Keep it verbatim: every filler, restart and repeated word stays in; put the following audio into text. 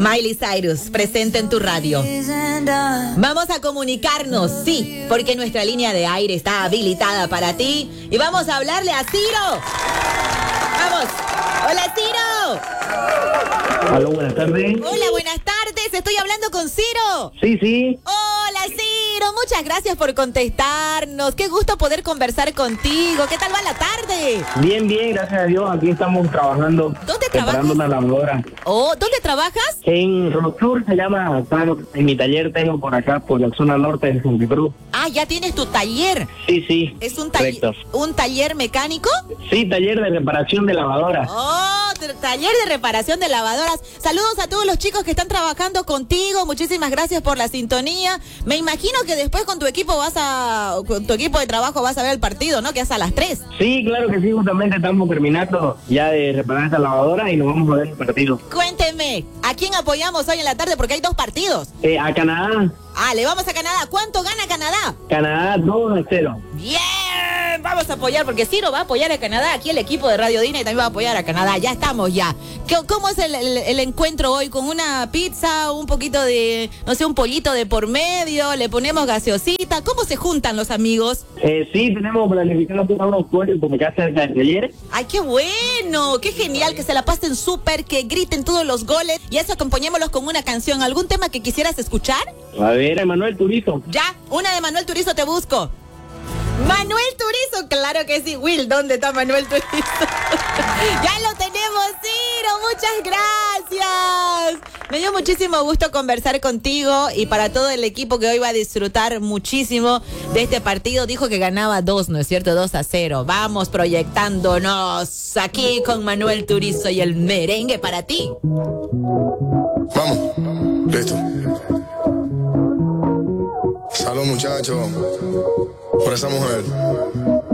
Miley Cyrus, presente en tu radio. Vamos a comunicarnos, sí, porque nuestra línea de aire está habilitada para ti. Y vamos a hablarle a Ciro. Vamos. Hola, Ciro. Aló, buenas tardes. Hola, buenas tardes. Estoy hablando con Ciro. Sí, sí. Hola, Ciro. Muchas gracias por contestarnos. Qué gusto poder conversar contigo. ¿Qué tal va la tarde? Bien, bien, gracias a Dios. Aquí estamos trabajando. ¿Dónde preparando trabajas? una lavadora. Oh, ¿dónde trabajas? En Roxur se llama, acá en mi taller tengo por acá, por la zona norte de Santa Cruz. Ah, ya tienes tu taller. Sí, sí. ¿Es un taller, correcto. un taller mecánico? Sí, taller de reparación de lavadoras. Oh, t- taller de reparación de lavadoras. Saludos a todos los chicos que están trabajando contigo. Muchísimas gracias por la sintonía. Me imagino que después con tu equipo vas a, con tu equipo de trabajo vas a ver el partido, ¿no? Que es a las tres. Sí, claro que sí, justamente estamos terminando ya de reparar esta lavadora y nos vamos a ver el partido. Cuénteme, ¿a quién apoyamos hoy en la tarde? Porque hay dos partidos. Eh, a Canadá, Ah, le vamos a Canadá. ¿Cuánto gana Canadá? Canadá dos a cero. Bien, vamos a apoyar, porque Ciro va a apoyar a Canadá. Aquí el equipo de Radio Disney también va a apoyar a Canadá. Ya estamos ya. ¿Qué- ¿Cómo es el, el- el encuentro hoy? ¿Con una pizza, un poquito de, no sé, un pollito de por medio? ¿Le ponemos gaseosita? ¿Cómo se juntan los amigos? Eh, sí, tenemos planificado hacer unos puestos porque acá cerca del taller. ¡Ay, qué bueno! ¡Qué genial! Que se la pasen súper, que griten todos los goles. Y eso acompañémoslos con una canción. ¿Algún tema que quisieras escuchar? A ver, Emanuel Turizo. Ya, una de Manuel Turizo te busco. Manuel Turizo, claro que sí. Will, ¿dónde está Manuel Turizo? Ya lo tenemos, Ciro, muchas gracias. Me dio muchísimo gusto conversar contigo y para todo el equipo que hoy va a disfrutar muchísimo de este partido. Dijo que ganaba dos, ¿no es cierto? Dos a cero. Vamos proyectándonos aquí con Manuel Turizo y el merengue para ti. Vamos, listo. Salud, muchachos, por esa mujer.